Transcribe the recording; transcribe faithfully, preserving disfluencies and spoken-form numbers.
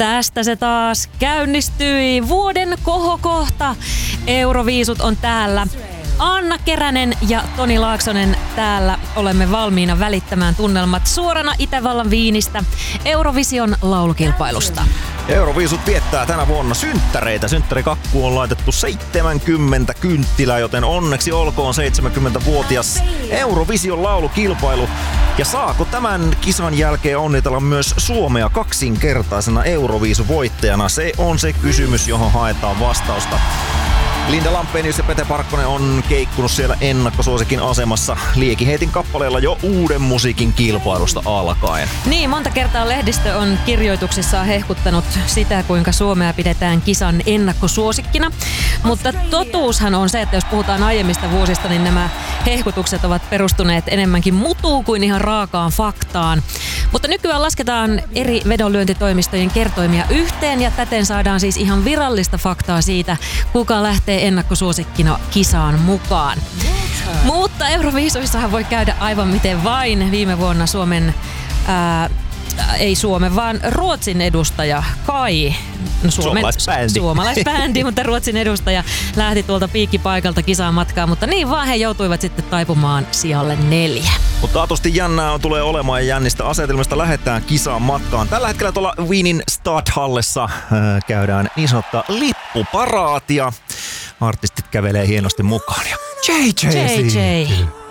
Tästä se taas käynnistyi. Vuoden kohokohta. Euroviisut on täällä. Anna Keränen ja Toni Laaksonen täällä. Olemme valmiina välittämään tunnelmat suorana Itävallan Viinistä Eurovision laulukilpailusta. Euroviisut viettää tänä vuonna synttäreitä. Synttärikakkuun on laitettu seitsemänkymmentä kynttilää, joten onneksi olkoon seitsemänkymmentävuotias Eurovision laulukilpailu. Ja saako tämän kisan jälkeen onnitella myös Suomea kaksinkertaisena Euroviisuvoittajana? Se on se kysymys, johon haetaan vastausta. Linda Lampenius ja Pete Parkkonen on keikkunut siellä ennakkosuosikin asemassa Liekiheitin kappaleella jo uuden musiikin kilpailusta alkaen. Niin, monta kertaa lehdistö on kirjoituksissaan hehkuttanut sitä, kuinka Suomea pidetään kisan ennakkosuosikkina. Mutta totuushan on se, että jos puhutaan aiemmista vuosista, niin nämä hehkutukset ovat perustuneet enemmänkin mutuun kuin ihan raakaan faktaan. Mutta nykyään lasketaan eri vedonlyöntitoimistojen kertoimia yhteen ja täten saadaan siis ihan virallista faktaa siitä, kuka lähtee ennakkosuosikkina kisaan mukaan. Mutta Euroviisuissahan voi käydä aivan miten vain. Viime vuonna Suomen, ää, ei Suomen, vaan Ruotsin edustaja Kai, no Suomen, suomalaisbändi. suomalaisbändi, mutta Ruotsin edustaja lähti tuolta piikkipaikalta kisaan matkaan, mutta niin vaan he joutuivat sitten taipumaan sijalle neljä. Mutta taatusti jännää tulee olemaan ja jännistä asetelmista lähdetään kisaan matkaan. Tällä hetkellä tuolla Wienin Stadthallessa äh, käydään niin sanottua lippuparaatia. Artistit kävelee hienosti mukaan ja J J, J J.